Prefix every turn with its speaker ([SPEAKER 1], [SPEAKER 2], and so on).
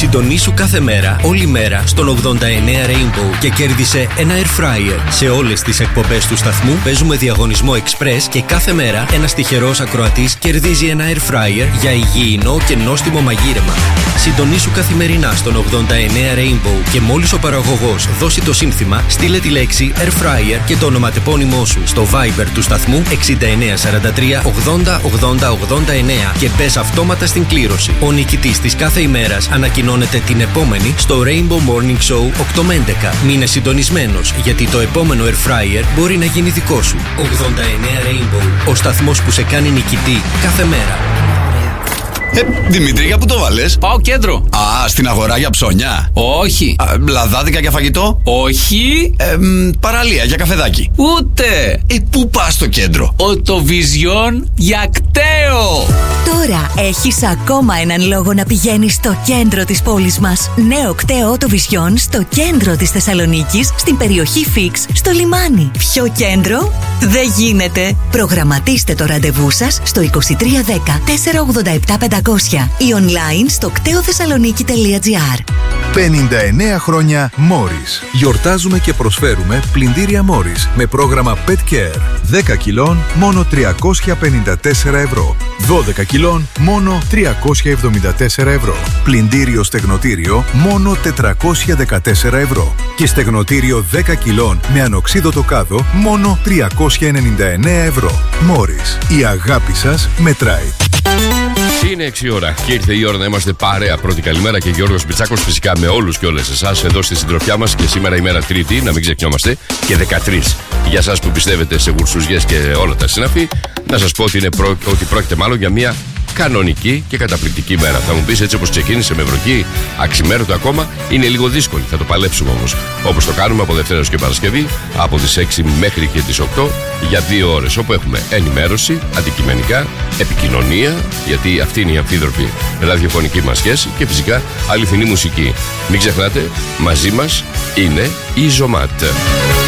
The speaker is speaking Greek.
[SPEAKER 1] Συντονίσου κάθε μέρα, όλη μέρα, στον 89 Rainbow και κέρδισε ένα air fryer. Σε όλες τις εκπομπές του σταθμού παίζουμε διαγωνισμό Express και κάθε μέρα ένας τυχερός ακροατής κερδίζει ένα air fryer για υγιεινό και νόστιμο μαγείρεμα. Συντονίσου καθημερινά στον 89 Rainbow και μόλις ο παραγωγός δώσει το σύνθημα, στείλε τη λέξη air fryer και το ονοματεπώνυμό σου στο Viber του σταθμού 6943 80 80 89 και μπες αυτόματα στην κλήρωση. Ο νικητής της κάθε ημέρας ανακοινώνεται την επόμενη στο Rainbow Morning Show 8 με 11. Μείνε συντονισμένος, γιατί το επόμενο air fryer μπορεί να γίνει δικό σου. 89 Rainbow, ο σταθμός που σε κάνει νικητή κάθε μέρα.
[SPEAKER 2] Δημήτρη, για πού το βάλες?
[SPEAKER 3] Πάω κέντρο.
[SPEAKER 2] Α, στην αγορά για ψώνια?
[SPEAKER 3] Όχι.
[SPEAKER 2] Λαδάδικα για φαγητό?
[SPEAKER 3] Όχι.
[SPEAKER 2] Παραλία για καφεδάκι?
[SPEAKER 3] Ούτε.
[SPEAKER 2] Πού πας στο κέντρο?
[SPEAKER 3] Οτοβιζιόν για κταίο.
[SPEAKER 4] Τώρα έχεις ακόμα έναν λόγο να πηγαίνεις στο κέντρο της πόλης μας. Νέο κταίο Οτοβιζιόν στο κέντρο της Θεσσαλονίκης, στην περιοχή Φίξ, στο λιμάνι. Ποιο κέντρο? Δεν γίνεται. Προγραμματίστε το ραντεβού σας στο 2310 487 500 ή online στο κτεοθεσσαλονίκη.gr.
[SPEAKER 5] 59 χρόνια Morris. Γιορτάζουμε και προσφέρουμε πλυντήρια Morris με πρόγραμμα Pet Care. 10 κιλών μόνο 354 ευρώ. 12 κιλών μόνο 374 ευρώ. Πλυντήριο στεγνοτήριο μόνο 414 ευρώ. Και στεγνοτήριο 10 κιλών με ανοξίδωτο κάδο μόνο 399 ευρώ. Morris. Η αγάπη σας μετράει.
[SPEAKER 6] Είναι 6 ώρα και ήρθε η ώρα να είμαστε παρέα. Πρώτη καλημέρα και Γιώργος Μπιτσάκος, φυσικά με όλους και όλες εσάς εδώ στη συντροφιά μας. Και σήμερα ημέρα Τρίτη, να μην ξεχνιόμαστε, και 13. Για εσάς που πιστεύετε σε γουρσουζιές και όλα τα συναφή, να σας πω ότι πρόκειται μάλλον για μια κανονική και καταπληκτική μέρα. Θα μου πεις, έτσι όπως ξεκίνησε με βροχή, αξιμέρωτο ακόμα, είναι λίγο δύσκολη. Θα το παλέψουμε όμως. Όπως το κάνουμε από Δευτέρα και Παρασκευή, από τις 6 μέχρι και τις 8, για 2 ώρες. Όπου έχουμε ενημέρωση, αντικειμενικά, επικοινωνία, γιατί αυτή είναι η αμφίδροφη ραδιοφωνική μας σχέση, και φυσικά αληθινή μουσική. Μην ξεχνάτε, μαζί μας είναι η Ζωμάτ.